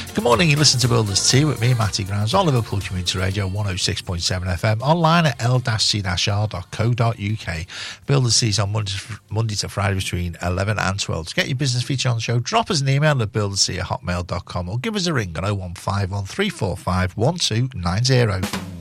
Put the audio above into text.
Good morning, you listen to Builders Tea with me, Matty Grimes, on Liverpool Community Radio 106.7 FM, online at l-c-r.co.uk. Builders Tea is on Monday to Friday between 11 and 12. To get your business feature on the show, drop us an email at builderstea@hotmail.com or give us a ring on 0151 345 1290.